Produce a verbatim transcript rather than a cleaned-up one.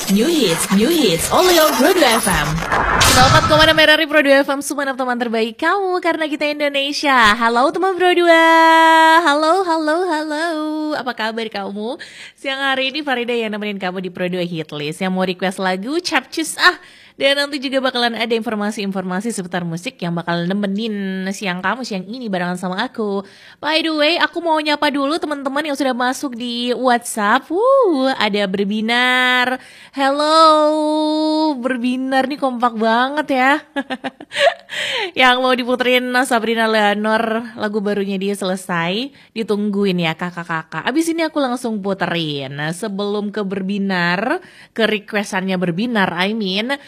New hits, new hits, only on Pro dua F M. sembilan puluh empat koma enam R R I Pro dua F M, Sumenep teman terbaik kamu karena kita Indonesia. Halo teman Pro dua. Halo, halo, halo. Apa kabar kamu? Siang hari ini Farida yang nemenin kamu di Pro dua Hitlist. Yang mau request lagu, capcus ah. Dan nanti juga bakalan ada informasi-informasi seputar musik yang bakal nemenin siang kamu siang ini barengan sama aku. By the way, aku mau nyapa dulu teman-teman yang sudah masuk di WhatsApp. Wuh, ada Berbinar. Hello, Berbinar nih kompak banget ya. Yang mau diputerin Sabrina Leonor, lagu barunya dia selesai. Ditungguin ya kakak-kakak. Abis ini aku langsung puterin. Nah, sebelum ke Berbinar, ke requestannya Berbinar, I mean